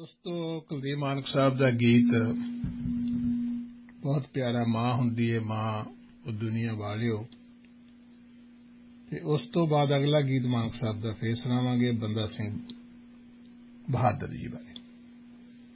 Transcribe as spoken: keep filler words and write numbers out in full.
ਦੋਸਤੋ, ਕੁਲਦੀਪ ਮਾਨਕ ਸਾਹਿਬ ਦਾ ਗੀਤ ਬਹੁਤ ਪਿਆਰਾ। ਮਾਂ ਹੁੰਦੀ ਏ ਮਾਂ ਉਹ ਦੁਨੀਆ ਵਾਲਿਓ। ਤੇ ਉਸ ਤੋਂ ਬਾਅਦ ਅਗਲਾ ਗੀਤ ਮਾਨਕ ਸਾਹਿਬ ਦਾ ਫੇਰ ਸੁਣਾਵਾਂਗੇ, ਬੰਦਾ ਸਿੰਘ ਬਹਾਦਰ ਜੀ ਬਾਰੇ।